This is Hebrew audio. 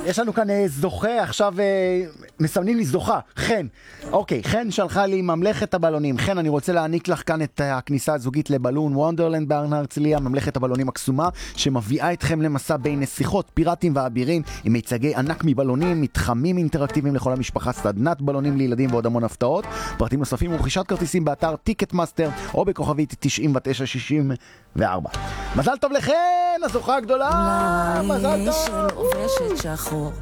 יש לנו כאן זוכה, עכשיו מסמנים לי זוכה, חן. אוקיי, חן שלחה לי ממלכת הבלונים. חן, אני רוצה להעניק לך כאן את הכניסה הזוגית לבלון וונדרלנד בהר הרצליה, ממלכת הבלונים הקסומה, שמביאה אתכם למסע בין נסיכות, פיראטים ואבירים, עם מיצגי ענק מבלונים, מתחמים אינטראקטיביים לכל המשפחה, סדנת בלונים לילדים ועוד המון הפתעות. פרטים נוספים ורכישת כרטיסים באתר טיקטמאסטר או בכוכבית 9964. מזל טוב לכן, הזוכה הגדולה! מזל טוב! אולי שלובשת שחור